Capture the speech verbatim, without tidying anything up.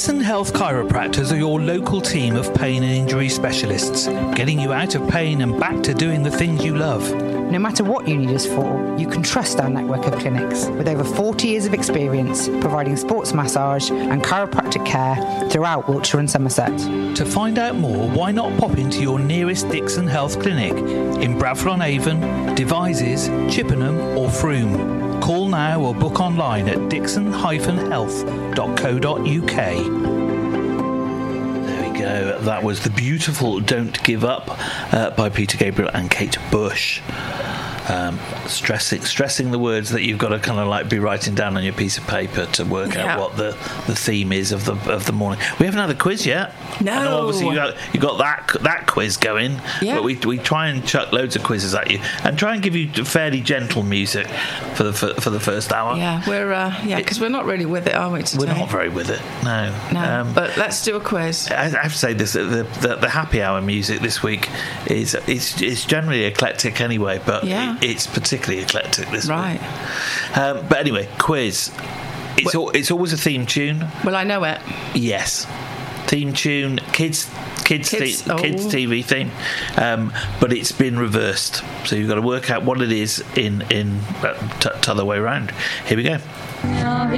Dixon Health Chiropractors are your local team of pain and injury specialists, getting you out of pain and back to doing the things you love. No matter what you need us for, you can trust our network of clinics with over forty years of experience providing sports massage and chiropractic care throughout Wiltshire and Somerset. To find out more, why not pop into your nearest Dixon Health clinic in Bradford-on-Avon, Devizes, Chippenham or Frome. Call now or book online at dixon dash health dot co dot uk. There we go. That was the beautiful Don't Give Up uh, by Peter Gabriel and Kate Bush. Um, stressing stressing the words that you've got to kind of like be writing down on your piece of paper to work yeah. out what the, the theme is of the of the morning. We haven't had a quiz yet. No. I know obviously you got, you got that that quiz going, yeah. but we we try and chuck loads of quizzes at you and try and give you fairly gentle music for the for, for the first hour. Yeah, we're uh, yeah because we're not really with it, are we? Today? We're not very with it. No. No. Um, but let's do a quiz. I have to say this: the, the the happy hour music this week is it's it's generally eclectic anyway, but. Yeah. It, It's particularly eclectic this right. week. Um, but anyway, quiz. It's well, al- it's always a theme tune. Well, I know it. Yes, theme tune. Kids, kids, kids, te- oh. kids T V theme. Um, but it's been reversed, so you've got to work out what it is in in uh, t- t- other way around. Here we go.